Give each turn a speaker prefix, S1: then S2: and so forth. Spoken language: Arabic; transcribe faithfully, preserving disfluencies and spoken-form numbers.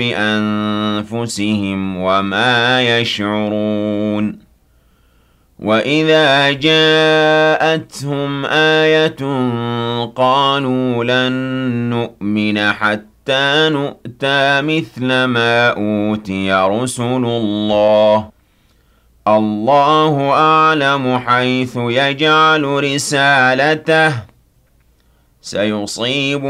S1: بِأَنفُسِهِمْ وَمَا يَشْعُرُونَ وَإِذَا جَاءَتْهُمْ آيَةٌ قَالُوا لَن نُّؤْمِنَ حَتَّىٰ نُؤْتَىٰ مِثْلَ مَا أُوتِيَ رُسُلُ اللَّهِ ۘ اللَّهُ أَعْلَمُ حَيْثُ يَجْعَلُ رِسَالَتَهُ ۗ سَيُصِيبُ